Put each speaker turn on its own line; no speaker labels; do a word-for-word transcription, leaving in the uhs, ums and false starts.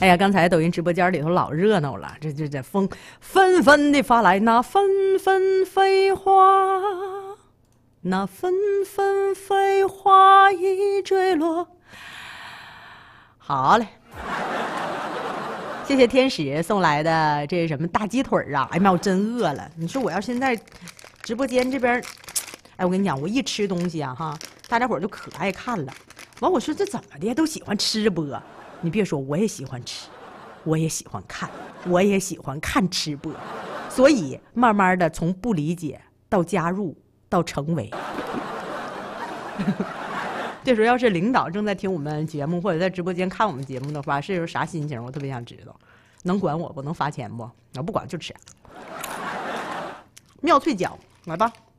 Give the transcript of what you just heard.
哎呀，刚才抖音直播间里头老热闹了，这这这风纷纷的发来，那纷纷飞花，那纷纷飞花已坠落。好嘞，谢谢天使送来的这是什么大鸡腿啊！哎呀妈，我真饿了。你说我要现在直播间这边，哎，我跟你讲，我一吃东西啊哈，大家伙就可爱看了。完，我说这怎么的，都喜欢吃播。你别说，我也喜欢吃，我也喜欢看，我也喜欢看吃播，所以慢慢的从不理解到加入到成为。这时候要是领导正在听我们节目，或者在直播间看我们节目的话，是有啥心情？我特别想知道。能管我不？能发钱不？我不管就吃。妙脆角，来吧。